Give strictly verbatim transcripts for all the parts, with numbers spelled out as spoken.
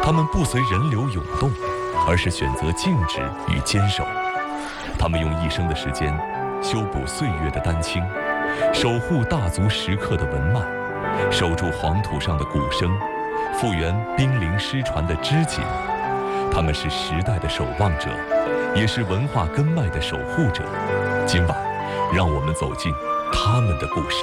他们不随人流涌动，而是选择静止与坚守。他们用一生的时间修补岁月的丹青，守护大足石刻的文脉，守住黄土上的鼓声，复原濒临失传的织锦。他们是时代的守望者，也是文化根脉的守护者。今晚，让我们走进他们的故事。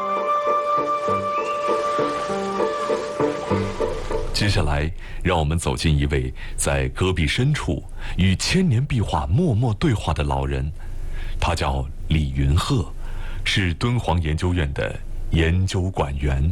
接下来，让我们走进一位在戈壁深处与千年壁画默默对话的老人，他叫李云鹤，是敦煌研究院的研究馆员。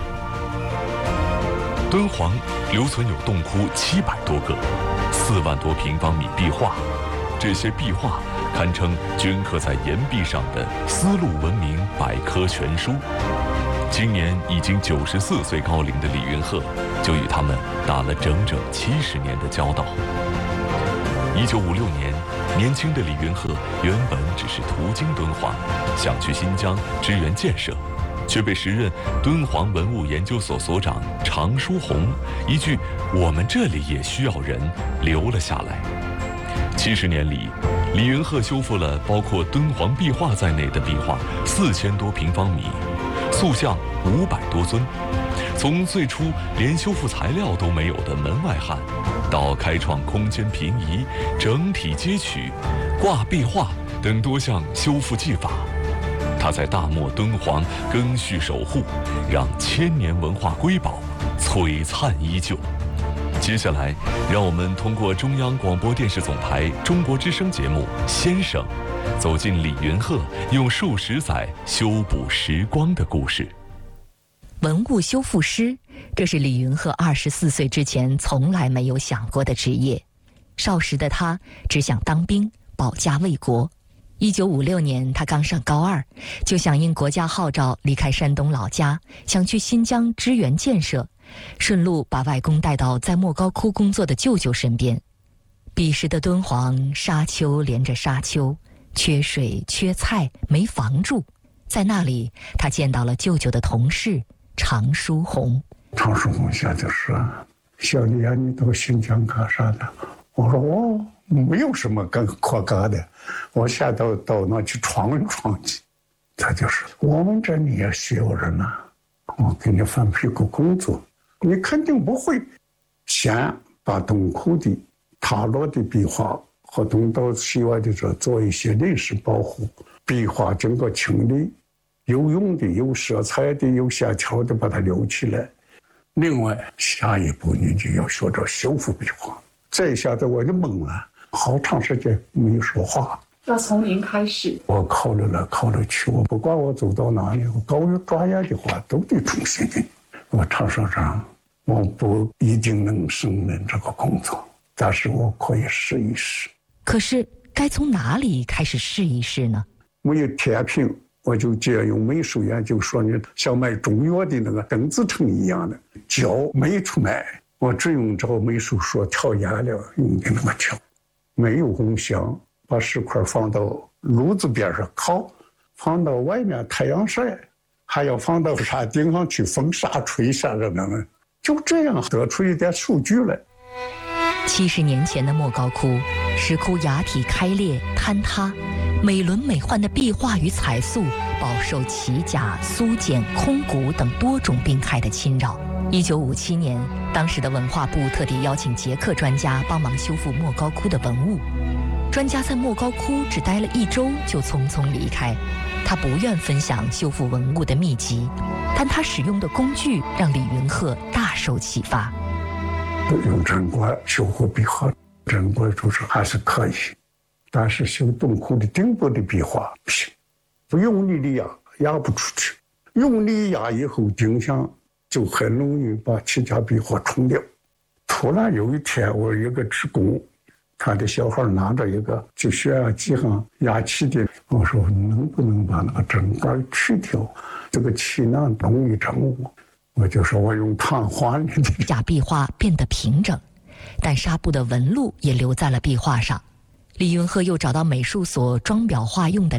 敦煌留存有洞窟七百多个，四万多平方米壁画，这些壁画堪称镌刻在岩壁上的丝路文明百科全书。今年已经九十四岁高龄的李云鹤，就与他们打了整整七十年的交道。一九五六年，年轻的李云鹤原本只是途经敦煌，想去新疆支援建设，却被时任敦煌文物研究所所长常书鸿一句“我们这里也需要人”留了下来。七十年里，李云鹤修复了包括敦煌壁画在内的壁画四千多平方米，塑像五百多尊。从最初连修复材料都没有的门外汉，到开创空间平移、整体接取、挂壁画等多项修复技法，他在大漠敦煌赓续守护，让千年文化瑰宝璀璨依旧。接下来，让我们通过中央广播电视总台中国之声节目《先生》，走进李云鹤用数十载修补时光的故事。 文物修复师，这是李云鹤二十四岁之前从来没有想过的职业。少时的他只想当兵，保家卫国。一九五六年，他刚上高二，就响应国家号召离开山东老家，想去新疆支援建设，顺路把外公带到在莫高窟工作的舅舅身边。彼时的敦煌，沙丘连着沙丘，缺水缺菜，没房住。在那里，他见到了舅舅的同事常书鸿。 常书鸿先生说：“小李啊，你到新疆干啥的？”我说：“我没有什么干可干的，我现在到到那去闯一闯去。”他就说：“我们这里也需要人呐，我给你分配个工作，你肯定不会。先把洞窟的塌落的壁画和东到西外的这做一些临时保护，壁画经过清理，有用的、有色彩的、有线条的，把它留起来。另外，下一步你就要学着修复壁画。”这一下子我就懵了，好长时间没有说话。 要从零开始。我考虑了考虑去，我不管我走到哪里，我搞有专业的话都得重新的。我常说上，我不一定能胜任这个工作，但是我可以试一试。 可是该从哪里开始试一试呢？ 没有天平，我就借用美术研究说呢，像卖中药的那个邓紫藤一样的胶没出来，我只用照美术说调颜料用的那么调，没有烘箱，把石块放到炉子边上烤，放到外面太阳晒，还要放到山顶上去风沙吹下着那个，就这样得出一点数据来。 七十年前的莫高窟，石窟崖体开裂坍塌，美轮美奂的壁画与彩塑饱受奇甲、苏碱、空谷等多种病害的侵扰。一九五七年，当时的文化部特地邀请捷克专家帮忙修复莫高窟的文物。专家在莫高窟只待了一周就匆匆离开，他不愿分享修复文物的秘籍，但他使用的工具让李云鹤大受启发。 用针管修复壁画，针管就是还是可以，但是修洞窟的顶部的壁画不行，不用力的压压不出去，用力压以后镜像就很容易把其他壁画冲掉。突然有一天，我一个职工看着小孩拿着一个就血压计上压气的，我说能不能把那个针管去掉，这个气囊容易整我。我就说我用碳环的假壁画变得平整，但纱布的纹路也留在了壁画上。李云鹤又找到美术所装裱画用的